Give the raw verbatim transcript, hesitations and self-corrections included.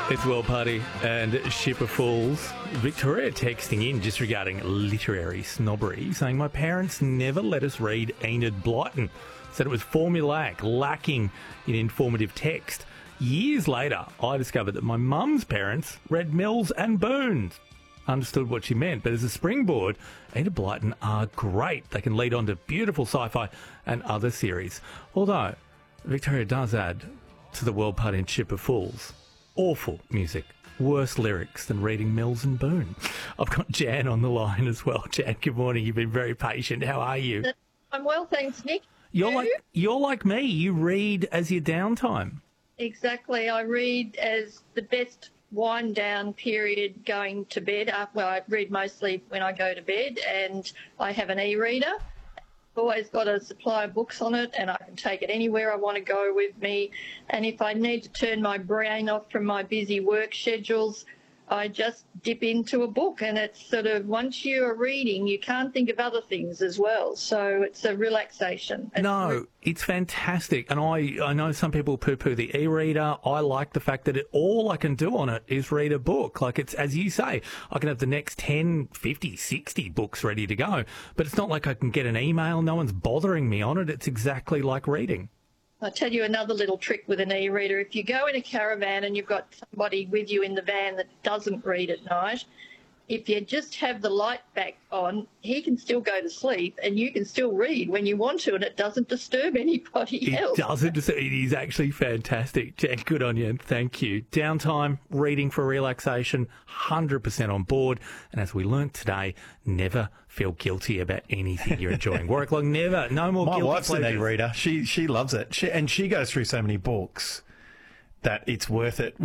It's World Party and Ship of Fools. Victoria texting in just regarding literary snobbery, saying, my parents never let us read Enid Blyton. Said it was formulaic, lacking in informative text. Years later, I discovered that my mum's parents read Mills and Boon. Understood what she meant, but as a springboard, Enid Blyton are great. They can lead on to beautiful sci-fi and other series. Although, Victoria does add to the World Party and Ship of Fools, awful music, worse lyrics than reading Mills and Boon. I've got Jan on the line as well. Jan, good morning. You've been very patient. How are you? I'm well, thanks, Nick. You're you? like you're like me. You read as your downtime. Exactly. I read as the best wind down period going to bed. Uh, well, I read mostly when I go to bed, and I have an e-reader. Always got a supply of books on it, and I can take it anywhere I want to go with me. And if I need to turn my brain off from my busy work schedules, I just dip into a book, and it's sort of, once you're reading, you can't think of other things as well. So it's a relaxation. It's No, re- it's fantastic. And I, I know some people poo-poo the e-reader. I like the fact that it, all I can do on it is read a book. Like, it's, as you say, I can have the next ten, fifty, sixty books ready to go. But it's not like I can get an email. No one's bothering me on it. It's exactly like reading. I'll tell you another little trick with an e-reader. If you go in a caravan and you've got somebody with you in the van that doesn't read at night, if you just have the light back on, he can still go to sleep and you can still read when you want to, and it doesn't disturb anybody It else. doesn't. It is actually fantastic. Jan, good on you, and thank you. Downtime, reading for relaxation, one hundred percent on board. And as we learnt today, never feel guilty about anything you're enjoying. Work long, never. No more My guilty wife's an pleasures. e-reader. She, she loves it. She, and she goes through so many books that it's worth it.